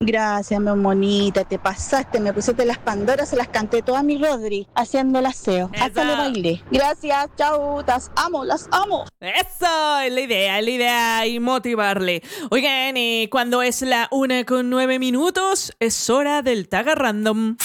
Gracias, mi monita, te pasaste, me pusiste las Pandoras, se las canté todas a mi Rodri, haciendo el aseo. Hasta le Eso. bailé. Gracias, chau, las amo, las amo. Eso es la idea y motivarle. Oigan, cuando es la 1:09, es hora del Taga Random.